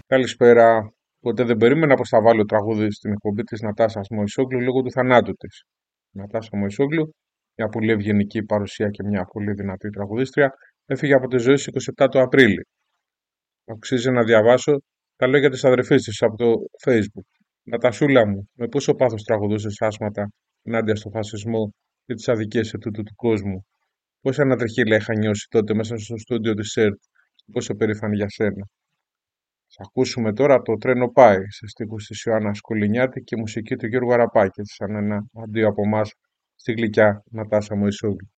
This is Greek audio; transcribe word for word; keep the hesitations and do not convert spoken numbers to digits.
Καλησπέρα. Ποτέ δεν περίμενα πως θα βάλω τραγούδι στην εκπομπή της Νατάσας Μωυσόγλου λόγω του θανάτου της. Η Νατάσα Μωυσόγλου, μια πολύ ευγενική παρουσία και μια πολύ δυνατή τραγουδίστρια, έφυγε από τη ζωή στις είκοσι επτά του Απρίλη. Αξίζει να διαβάσω τα λόγια της αδερφής της από το Facebook. Νατασούλα μου, με πόσο πάθος τραγουδούσες άσματα ενάντια στο φασισμό και τις αδικίες ετούτου του κόσμου. Πόσα ανατριχίλια είχα νιώσει τότε μέσα στο στούντιο της ΣΕΡΤ και πόσο περήφανη για σένα. Θα ακούσουμε τώρα το τρένο πάει σε στίχους της Ιωάννα Σκολινιάτη και μουσική του Γιώργου Αραπάκη, σαν ένα αντίο από εμάς στη γλυκιά Νατάσα Μωυσόγλου.